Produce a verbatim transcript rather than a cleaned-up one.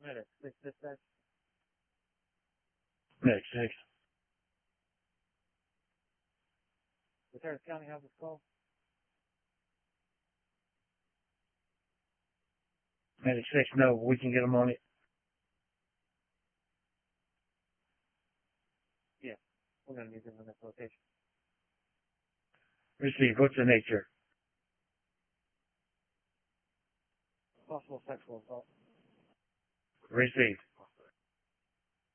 Medic six dispatch. Medic six. Bucyrus County has this call. Medic six, no, we can get them on it. Yeah, we're gonna need them in this location. Receive, what's the nature? Possible sexual assault. Received.